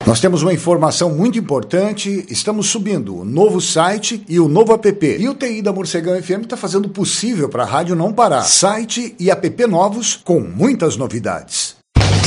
Nós temos uma informação muito importante, estamos subindo o novo site e o novo app. E o TI da Morcegão FM está fazendo o possível para a rádio não parar. Site e app novos com muitas novidades.